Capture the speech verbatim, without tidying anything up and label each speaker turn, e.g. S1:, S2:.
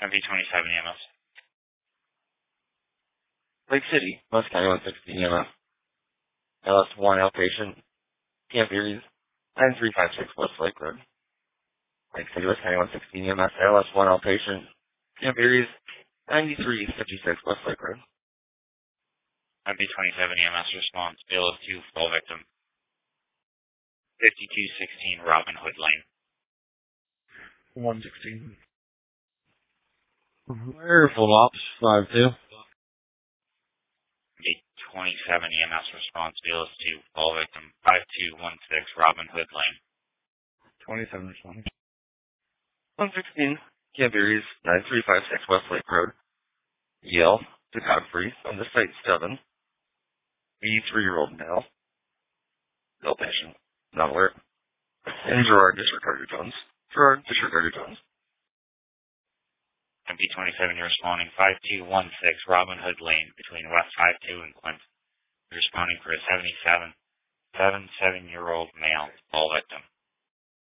S1: M V twenty-seven E M S.
S2: Lake City, West County one sixteen E M S. L S one outpatient, Camp Eries, nine three five six West Lake Road. Lake City, West County one sixteen E M S. L S one outpatient, Camp Eries, ninety-three fifty-six West Lake Road.
S1: M V twenty-seven E M S response, bill of two, fall victim. fifty-two sixteen Robin Hood Lane.
S3: one sixteen. Where full ops, five two.
S1: M V twenty-seven E M S response, bill of two, fall victim. five two one six Robin Hood Lane.
S3: twenty-seven responding.
S2: one sixteen, Camp Eries, nine three five six West Lake Road. Yale to Godfrey on the site seven. eighty-three-year-old male. Male patient. Not alert. And Gerard disregard your tones. Gerard disregard your tones.
S1: M V twenty-seven, you're responding five two one six Robin Hood Lane between West five two and Clint. You're responding for a seventy-seven, seven, seven-year-old male, fall victim.